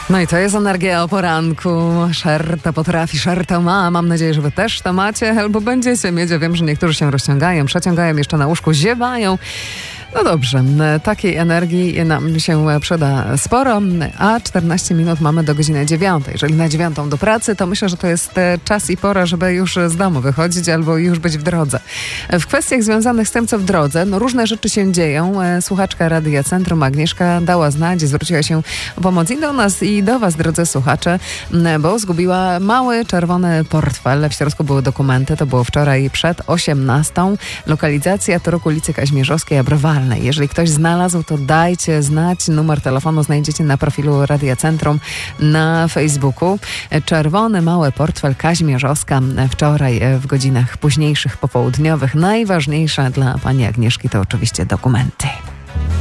No i to jest energia o poranku. Szer to potrafi, szer to ma. Mam nadzieję, że wy też to macie albo będziecie mieć. Ja wiem, że niektórzy się rozciągają, przeciągają jeszcze na łóżku, ziewają. No dobrze, takiej energii nam się przyda sporo, a 14 minut mamy do godziny 9. Jeżeli na 9 do pracy, to myślę, że to jest czas i pora, żeby już z domu wychodzić albo już być w drodze. W kwestiach związanych z tym, co w drodze, no różne rzeczy się dzieją. Słuchaczka Radia Centrum Agnieszka dała znać, zwróciła się o pomoc i do nas, i do was, drodzy słuchacze, bo zgubiła mały czerwony portfel. W środku były dokumenty, to było wczoraj przed 18. Lokalizacja to ulicy Kaźmierzowskiej, a Browar. Jeżeli ktoś znalazł, to dajcie znać. Numer telefonu znajdziecie na profilu Radia Centrum na Facebooku. Czerwony mały portfel Kaźmierzowska wczoraj w godzinach późniejszych popołudniowych. Najważniejsze dla pani Agnieszki to oczywiście dokumenty.